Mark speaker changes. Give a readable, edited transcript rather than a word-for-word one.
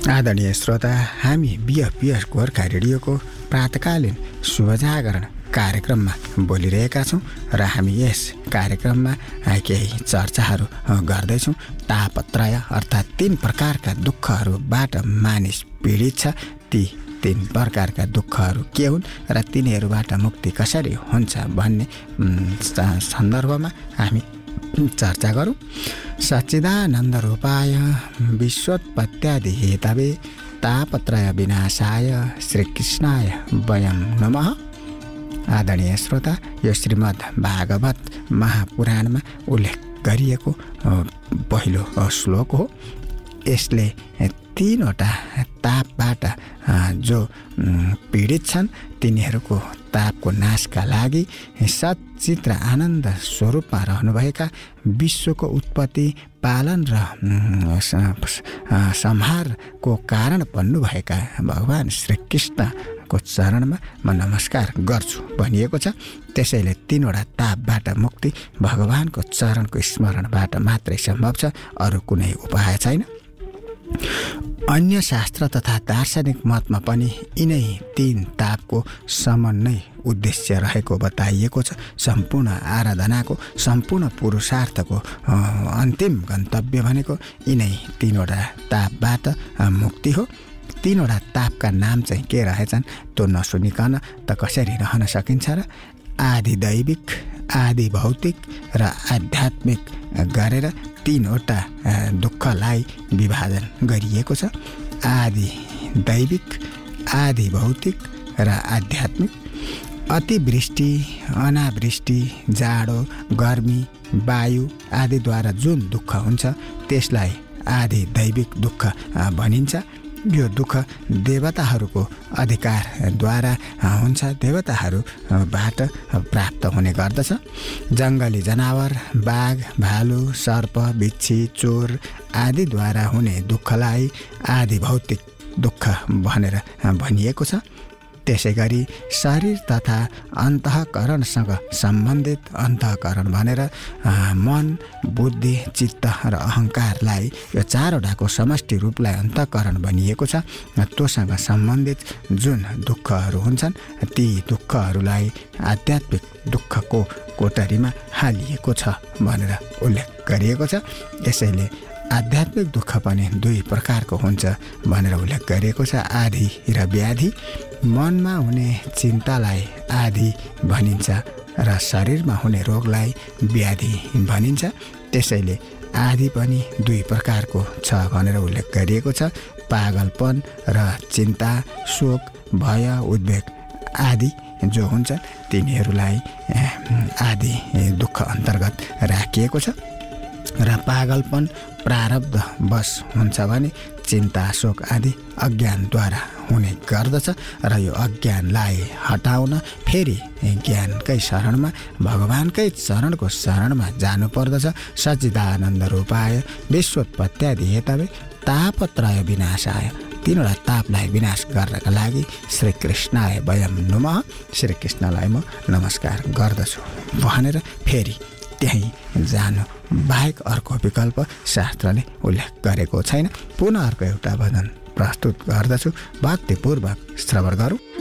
Speaker 1: आदरणीय श्रोता, हामी बिएफपिएस गोर्खा रेडियोको प्रातकालीन शुभजागरण कार्यक्रममा बोलिरहेका छौँ र हामी यस कार्यक्रममा केही चर्चाहरू गर्दैछौँ। तापत्रय अर्थात् 3 प्रकारका दुःखहरूबाट मानिस पीडित छ। ती 3 प्रकारका दुःखहरू के हुन् र तिनीहरूबाट मुक्ति कसरी हुन्छ भन्ने सन्दर्भमा हामी चर्चा गरौँ। सच्चिदानन्द रूपाय विश्वोत्पत्त्यादि हेतवे तापत्रय विनाशाय श्रीकृष्णाय वयं नमः। आदरणीय श्रोता, यो श्रीमद् भागवत महापुराणमा उल्लेख गरिएको पहिलो श्लोक हो। यसले 3वटा तापबाट जो पीडित छन् तिनीहरूको तापको नाशका लागि सच्चित र आनन्द स्वरूपमा रहनुभएका विश्वको उत्पत्ति, पालन र संहारको कारण बन्नुभएका भगवान् श्रीकृष्णको चरणमा म नमस्कार गर्छु भनिएको छ। त्यसैले 3वटा तापबाट मुक्ति भगवानको चरणको स्मरणबाट मात्रै सम्भव छ, अरू कुनै उपाय छैन। अन्य शास्त्र तथा दार्शनिक मतमा पनि यिनै 3 तापको समन्वय उद्देश्य रहेको बताइएको छ। सम्पूर्ण आराधनाको, सम्पूर्ण पुरुषार्थको अन्तिम गन्तव्य भनेको यिनै 3वटा तापबाट मुक्ति हो। 3वटा तापका नाम चाहिँ के रहेछन् त्यो नसुनिकन त कसरी रहन सकिन्छ र? आदि दैविक, आदि भौतिक र आध्यात्मिक गरेर 3वटा दुःखलाई विभाजन गरिएको छ। आदि दैविक, आदि भौतिक र आध्यात्मिक। अतिवृष्टि, अनावृष्टि, जाडो, गर्मी, वायु आदिद्वारा जुन दुःख हुन्छ त्यसलाई आदि दैविक दुःख भनिन्छ। यो दुःख देवताहरूको अधिकारद्वारा हुन्छ, देवताहरूबाट प्राप्त हुने गर्दछ। जङ्गली जनावर, बाघ, भालु, सर्प, बिच्छी, चोर आदिद्वारा हुने दुःखलाई आदि भौतिक दुःख भनेर भनिएको छ। त्यसै गरी शरीर तथा अन्तःकरणसँग सम्बन्धित अन्तःकरण भनेर मन, बुद्धि, चित्त र अहङ्कारलाई यो 4वटाको समष्टि रूपलाई अन्तःकरण भनिएको छ। त्योसँग सम्बन्धित जुन दुःखहरू हुन्छन् ती दुःखहरूलाई आध्यात्मिक दुःखको कोठरीमा हालिएको छ भनेर उल्लेख गरिएको छ। यसैले आध्यात्मिक दुःख पनि 2 प्रकारको हुन्छ भनेर उल्लेख गरिएको छ, आदि र व्याधि। मनमा हुने चिन्तालाई आदि भनिन्छ र शरीरमा हुने रोगलाई व्याधि भनिन्छ। त्यसैले आदि पनि 2 प्रकारको छ भनेर उल्लेख गरिएको छ। पागलपन र चिन्ता, शोक, भय, उद्वेग आदि जो हुन्छ तिनीहरूलाई आदि दुःख अन्तर्गत राखिएको छ। र पागलपन प्रारब्ध बस हुन्छ भने चिन्ता, शोक आदि अज्ञानद्वारा हुने गर्दछ र यो अज्ञानलाई हटाउन फेरि ज्ञानकै शरणमा, भगवानकै चरणको शरणमा जानुपर्दछ। सच्चिदानन्द रूपाय विश्वोत्पत्त्यादि हेतवे तापत्रय विनाशाय। 3वटा तापलाई विनाश गर्नका लागि श्रीकृष्णाय वयं नमः, श्रीकृष्णलाई म नमस्कार गर्दछु भनेर फेरि त्यहीँ जानु बाहेक अर्को विकल्प शास्त्रले उल्लेख गरेको छैन। पुनः अर्को एउटा भजन प्रस्तुत गर्दछु, भक्तिपूर्वक श्रवण गरौँ।